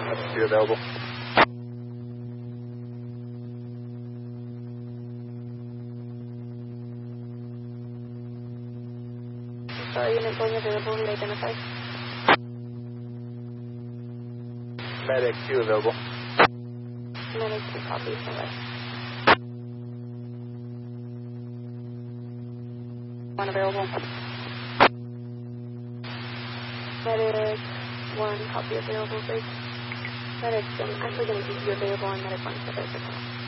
2 available. Sorry, unit going available, we identify. Medic 2 available. Medic 2 copy, alright. 1 available. Medic 1 copy available, please. Medic, I'm actually going to keep you available on Medic 1 for 36 minutes.